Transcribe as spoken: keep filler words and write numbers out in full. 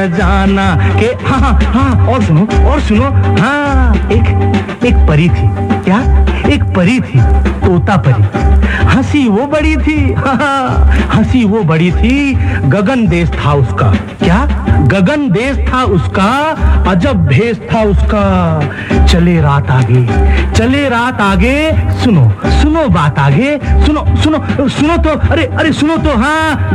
जाना के हाँ हाँ हाँ और सुनो और सुनो हाँ एक एक परी थी। क्या? एक परी थी, तोता परी। हंसी वो बड़ी थी, हाँ हाँ हंसी वो बड़ी थी, गगन देश था उसका। क्या? गगन देश था उसका, अजब भेष था उसका। चले रात आगे, चले रात आगे, सुनो सुनो बात आगे, सुनो सुनो सुनो तो, अरे अरे सुनो तो हाँ।